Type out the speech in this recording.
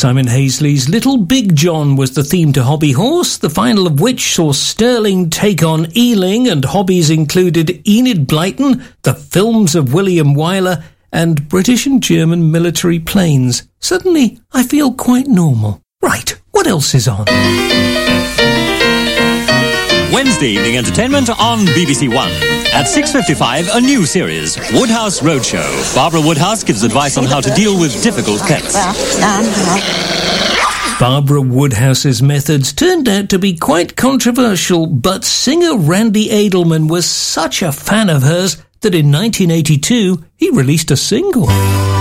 Simon Hazley's Little Big John was the theme to Hobby Horse, the final of which saw Stirling take on Ealing, and hobbies included Enid Blyton, the films of William Wyler, and British and German military planes. Suddenly, I feel quite normal. Right, what else is on? Wednesday evening entertainment on BBC One. At 6:55, a new series, Woodhouse Roadshow. Barbara Woodhouse gives advice on how to deal with difficult pets. Barbara Woodhouse's methods turned out to be quite controversial, but singer Randy Edelman was such a fan of hers that in 1982 he released a single.